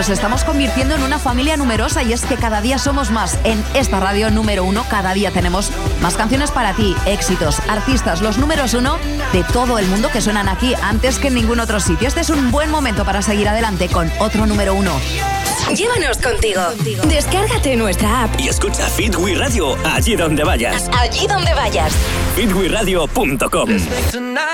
Nos estamos convirtiendo en una familia numerosa y es que cada día somos más. En esta radio número 1 cada día tenemos más canciones para ti, éxitos, artistas, los números 1 de todo el mundo que suenan aquí antes que en ningún otro sitio. Este es un buen momento para seguir adelante con otro número 1. Llévanos contigo. Descárgate nuestra app y escucha Fit We Radio allí donde vayas. Allí donde vayas. fitweradio.com.